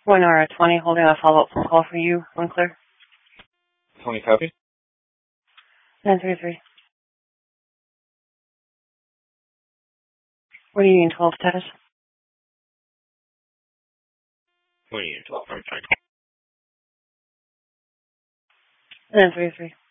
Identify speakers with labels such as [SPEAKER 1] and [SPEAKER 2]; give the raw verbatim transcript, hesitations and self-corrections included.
[SPEAKER 1] One hour twenty, holding a follow-up phone call for you, Winkler.
[SPEAKER 2] twenty copy.
[SPEAKER 1] nine three three. What are you in twelve status?
[SPEAKER 2] twenty and twelve, I'm fine.
[SPEAKER 1] nine three three.